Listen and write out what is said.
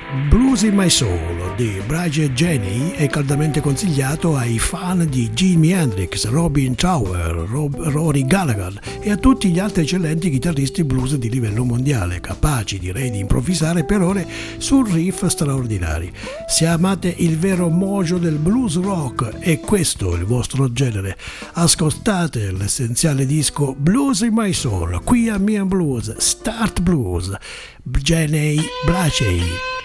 Blues in My Soul di Brage Jenny è caldamente consigliato ai fan di Jimi Hendrix, Robin Tower, Rory Gallagher e a tutti gli altri eccellenti chitarristi blues di livello mondiale, capaci direi di improvvisare per ore su riff straordinari. Se amate il vero mojo del blues rock e questo è il vostro genere, ascoltate l'essenziale disco Blues in My Soul, qui a Mian Blues, Start Blues, Jenny Bracey.